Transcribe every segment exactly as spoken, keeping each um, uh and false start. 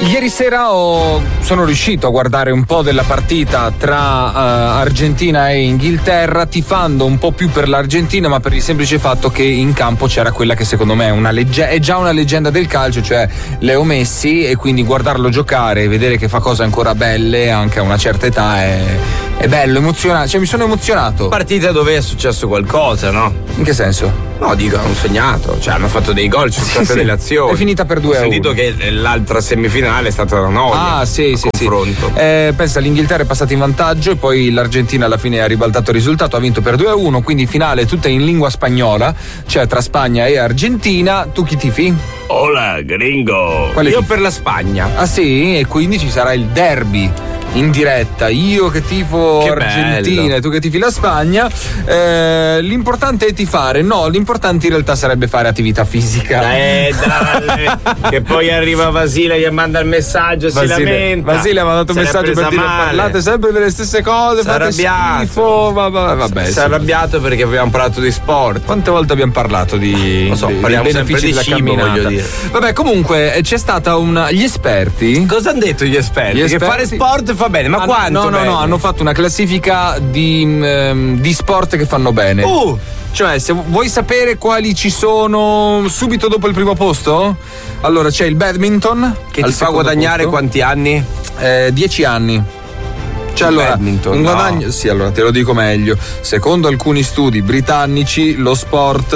Ieri sera ho, sono riuscito a guardare un po' della partita tra uh, Argentina e Inghilterra, tifando un po' più per l'Argentina, ma per il semplice fatto che in campo c'era quella che secondo me è, una legge- è già una leggenda del calcio, cioè Leo Messi, e quindi guardarlo giocare e vedere che fa cose ancora belle anche a una certa età è, è bello, emozionante, cioè mi sono emozionato. Partita dove è successo qualcosa, no? In che senso? No, dico, hanno segnato, cioè hanno fatto dei gol, ci sono state sì, delle azioni. È finita per due a uno. Ho sentito che l'altra semifinale è stata una noia. Ah, sì, sì, confronto. sì. Eh, pensa, l'Inghilterra è passata in vantaggio e poi l'Argentina alla fine ha ribaltato il risultato, ha vinto per due a uno, quindi finale tutta in lingua spagnola, cioè tra Spagna e Argentina. Tu chi tifi? Hola, gringo. Quale Io tifi? per la Spagna. Ah sì? E quindi ci sarà il derby in diretta, io che tifo che Argentina bello. e tu che tifi la Spagna. Eh, l'importante è tifare, no, l'importante in realtà sarebbe fare attività fisica. Eh dai, che poi arriva Vasile e gli manda il messaggio e si lamenta. Vasile ha mandato un Se l'è messaggio per presa dire male. parlate sempre delle stesse cose, Si è fate arrabbiato. schifo, va- va- vabbè. Si è sì. arrabbiato perché abbiamo parlato di sport. Quante volte abbiamo parlato di, Lo so, di- parliamo dei sempre benefici di della cibo, camminata? voglio dire. Vabbè, comunque eh, c'è stata una. Gli esperti. Cosa hanno detto gli esperti? Gli Che esperti- fare sport fa bene, ma hanno- quanto? No, no, bene? no, hanno fatto una classifica di, ehm, di sport che fanno bene. Uh! Cioè, se vuoi sapere quali ci sono subito dopo il primo posto? Allora c'è il badminton. Che al ti fa secondo guadagnare posto. quanti anni? Eh, dieci anni. Cioè, Il allora, badminton, un no. guadagno. Sì, allora te lo dico meglio. Secondo alcuni studi britannici, lo sport,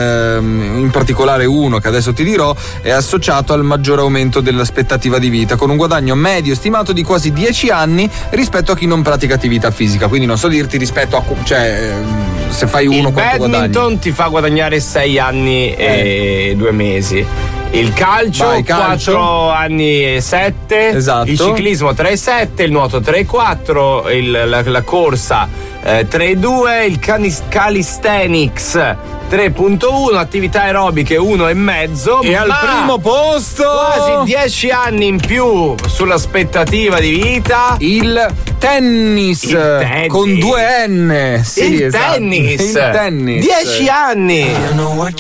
ehm, in particolare uno che adesso ti dirò, è associato al maggiore aumento dell'aspettativa di vita, con un guadagno medio stimato di quasi dieci anni rispetto a chi non pratica attività fisica. Quindi non so dirti rispetto a. Cioè, ehm, se fai uno Il quanto badminton guadagni. ti fa guadagnare sei anni e due mesi. Il calcio, Vai, calcio. quattro anni e sette. Esatto. Il ciclismo tre e sette, il nuoto tre e quattro, il, la, la corsa eh, tre e due, il canis, calisthenics tre virgola uno, attività aerobiche uno e mezzo. E al primo posto quasi dieci anni in più sull'aspettativa di vita. il tennis, Il tennis. con due N. Sì, il esatto. tennis. Il tennis. dieci anni. I know what